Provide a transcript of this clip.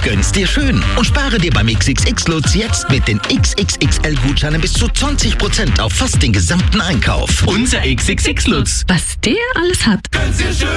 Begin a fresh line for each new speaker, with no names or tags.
Gönn's dir schön und spare dir beim XXX Lutz jetzt mit den XXXL-Gutscheinen bis zu 20% auf fast den gesamten Einkauf.
Unser XXX Lutz.
Was der alles hat.